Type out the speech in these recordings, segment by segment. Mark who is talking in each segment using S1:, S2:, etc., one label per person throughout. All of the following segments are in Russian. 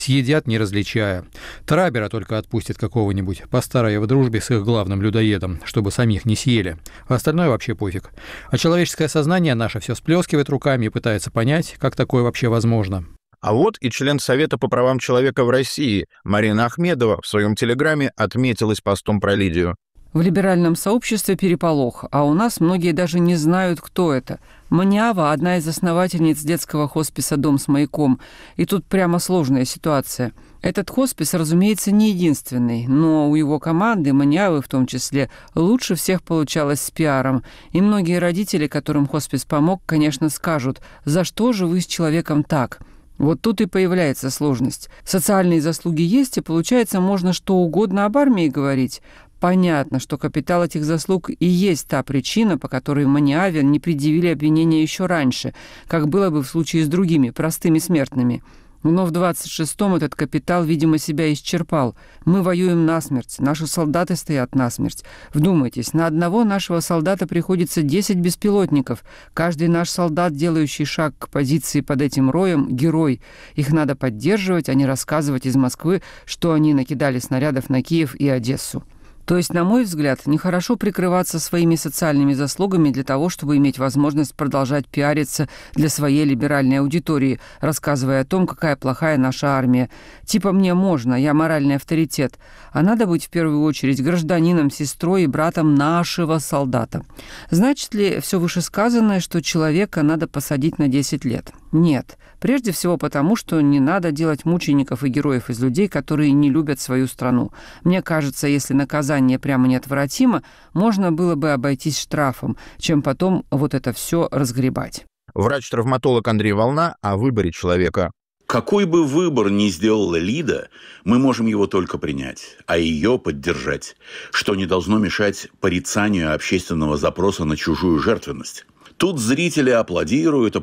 S1: Съедят, не различая. Трабера только отпустит какого-нибудь по старой в дружбе с их главным людоедом, чтобы самих не съели. А остальное вообще пофиг. А человеческое сознание наше все сплескивает руками и пытается понять, как такое вообще возможно.
S2: А вот и член Совета по правам человека в России Марина Ахмедова в своем телеграме отметилась постом про Лидию.
S3: В либеральном сообществе переполох, а у нас многие даже не знают, кто это. Маниава – одна из основательниц детского хосписа «Дом с маяком». И тут прямо сложная ситуация. Этот хоспис, разумеется, не единственный, но у его команды, Маниавы в том числе, лучше всех получалось с пиаром. И многие родители, которым хоспис помог, конечно, скажут: «За что же вы с человеком так?» Вот тут и появляется сложность. Социальные заслуги есть, и получается, можно что угодно об армии говорить. Понятно, что капитал этих заслуг и есть та причина, по которой Маниаве не предъявили обвинения еще раньше, как было бы в случае с другими простыми смертными. Но в 26-м этот капитал, видимо, себя исчерпал. Мы воюем насмерть, наши солдаты стоят насмерть. Вдумайтесь, на одного нашего солдата приходится 10 беспилотников. Каждый наш солдат, делающий шаг к позиции под этим роем, герой. Их надо поддерживать, а не рассказывать из Москвы, что они накидали снарядов на Киев и Одессу. То есть, на мой взгляд, нехорошо прикрываться своими социальными заслугами для того, чтобы иметь возможность продолжать пиариться для своей либеральной аудитории, рассказывая о том, какая плохая наша армия. Типа мне можно, я моральный авторитет. А надо быть в первую очередь гражданином, сестрой и братом нашего солдата. Значит ли все вышесказанное, что человека надо посадить на 10 лет? Нет. Прежде всего потому, что не надо делать мучеников и героев из людей, которые не любят свою страну. Мне кажется, если наказание прямо неотвратимо, можно было бы обойтись штрафом, чем потом вот это все разгребать.
S2: Врач-травматолог Андрей Волна о выборе человека.
S4: Какой бы выбор ни сделала Лида, мы можем его только принять, а ее поддержать, что не должно мешать порицанию общественного запроса на чужую жертвенность. Тут зрители аплодируют,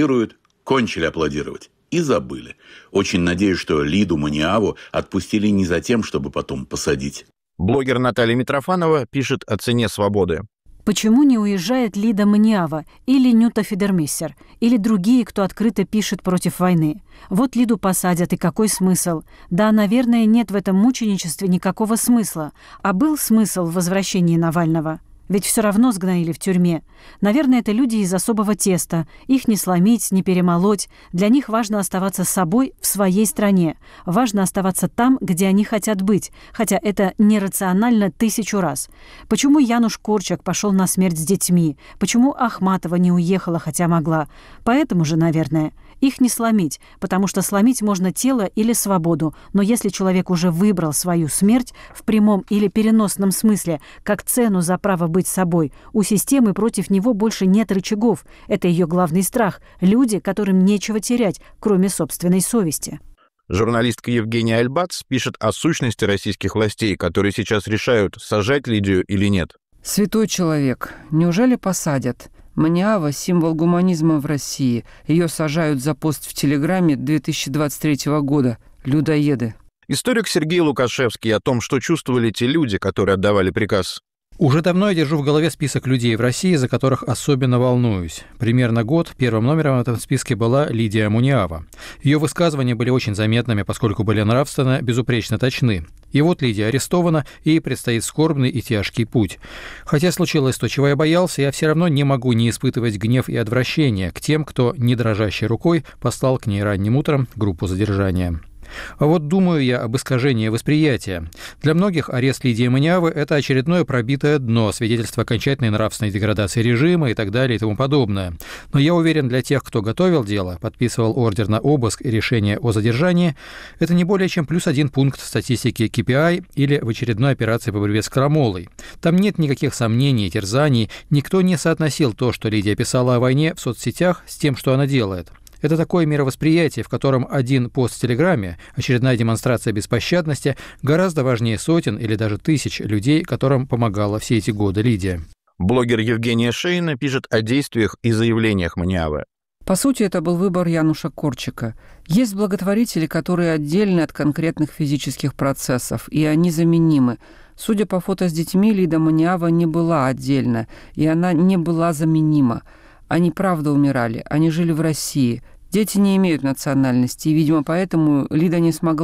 S4: кончили аплодировать и забыли. Очень надеюсь, что Лиду Маниаву отпустили не за тем, чтобы потом посадить.
S2: Блогер Наталья Митрофанова пишет о цене свободы.
S5: Почему не уезжает Лида Маниава или Нюта Фидермессер, или другие, кто открыто пишет против войны? Вот Лиду посадят, и какой смысл? Да, наверное, нет в этом мученичестве никакого смысла. А был смысл в возвращении Навального? Ведь все равно сгноили в тюрьме. Наверное, это люди из особого теста. Их не сломить, не перемолоть. Для них важно оставаться собой в своей стране. Важно оставаться там, где они хотят быть. Хотя это нерационально 1000 раз. Почему Януш Корчак пошел на смерть с детьми? Почему Ахматова не уехала, хотя могла? Поэтому же, наверное. Их не сломить, потому что сломить можно тело или свободу. Но если человек уже выбрал свою смерть в прямом или переносном смысле, как цену за право быть собой, у системы против него больше нет рычагов. Это ее главный страх. Люди, которым нечего терять, кроме собственной совести.
S2: Журналистка Евгения Альбац пишет о сущности российских властей, которые сейчас решают, сажать Лидию или нет.
S3: Святой человек. Неужели посадят? Маниава – символ гуманизма в России. Ее сажают за пост в Телеграме 2023 года. Людоеды.
S2: Историк Сергей Лукашевский о том, что чувствовали те люди, которые отдавали приказ.
S1: Уже давно я держу в голове список людей в России, за которых особенно волнуюсь. Примерно год первым номером в этом списке была Лидия Маниава. Ее высказывания были очень заметными, поскольку были нравственно безупречно точны. И вот Лидия арестована, и ей предстоит скорбный и тяжкий путь. Хотя случилось то, чего я боялся, я все равно не могу не испытывать гнев и отвращение к тем, кто, не дрожащей рукой, послал к ней ранним утром группу задержания. А вот думаю я об искажении восприятия. Для многих арест Лидии Маниавы – это очередное пробитое дно, свидетельство окончательной нравственной деградации режима и так далее и тому подобное. Но я уверен, для тех, кто готовил дело, подписывал ордер на обыск и решение о задержании, это не более чем +1 пункт в статистике KPI или в очередной операции по борьбе с крамолой. Там нет никаких сомнений и терзаний, никто не соотносил то, что Лидия писала о войне в соцсетях, с тем, что она делает. Это такое мировосприятие, в котором один пост в Телеграме, очередная демонстрация беспощадности, гораздо важнее сотен или даже тысяч людей, которым помогала все эти годы Лидия.
S2: Блогер Евгения Шейна пишет о действиях и заявлениях Маниавы.
S3: По сути, это был выбор Януша Корчака. Есть благотворители, которые отдельны от конкретных физических процессов, и они заменимы. Судя по фото с детьми, Лида Маниава не была отдельно, и она не была заменима. Они правда умирали, они жили в России. Дети не имеют национальности, и, видимо, поэтому Лида не смогла